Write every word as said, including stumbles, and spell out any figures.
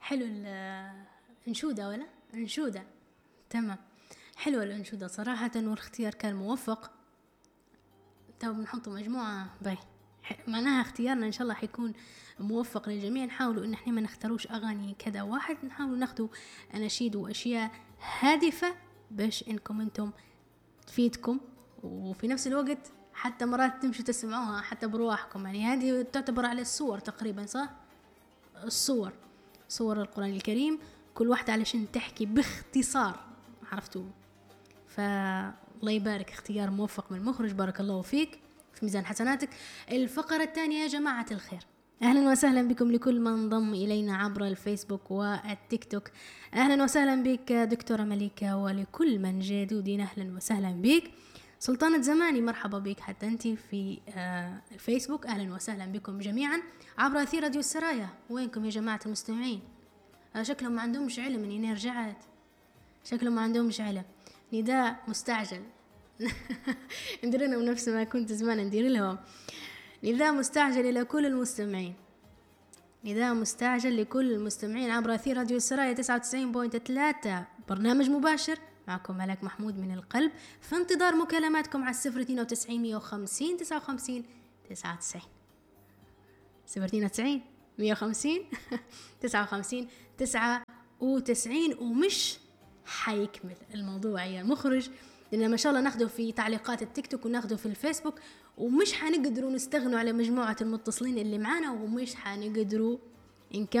حلو الانشودة ولا انشودة؟ تمام، حلوة الانشودة صراحة، والاختيار كان موفق. تو بنحطوا مجموعة باي، معناها اختيارنا ان شاء الله حيكون موفق للجميع. نحاولوا ان احنا ما نختاروش اغاني كذا واحد، نحاولوا ناخدوا اناشيد واشياء هادفة باش انكم انتم تفيدكم، وفي نفس الوقت حتى مرات تمشوا تسمعوها حتى برواحكم. يعني هذه تعتبر على الصور تقريبا، صح؟ الصور، صور القرآن الكريم كل واحدة علشان تحكي باختصار، عرفتوا؟ فالله يبارك، اختيار موفق من المخرج، بارك الله فيك، في ميزان حسناتك. الفقرة الثانية يا جماعة الخير، أهلا وسهلا بكم لكل من انضم إلينا عبر الفيسبوك والتيك توك. أهلا وسهلا بك دكتورة مليكة، ولكل من جديد أهلا وسهلا بك. سلطانة زماني مرحبا بك حتى أنت في آه الفيسبوك، أهلا وسهلا بكم جميعا عبر أثير راديو السرايا. وينكم يا جماعة المستمعين؟ آه شكلهم ما عندهمش علم إني رجعت، شكلهم ما عندهمش علم. نداء مستعجل ندير لهم نفس ما كنت زمان ندير لهم، نداء مستعجل إلى كل المستمعين، نداء مستعجل لكل المستمعين عبر أثير راديو السرايا تسعة وتسعين فاصلة ثلاثة، برنامج مباشر معكم ملاك محمود من القلب، في انتظار مكالماتكم على الصفر اثنين وتسعين مية وخمسين تسعة وخمسين تسعة وتسعين، صفر اثنين وتسعين مية وخمسين تسعة وخمسين تسعة وتسعين. ومش حيكمل الموضوع يا مخرج، لأن ما شاء الله ناخده في تعليقات التيك توك وناخده في الفيسبوك، ومش حنقدروا نستغنوا على مجموعة المتصلين اللي معانا، ومش حنقدروا نكمل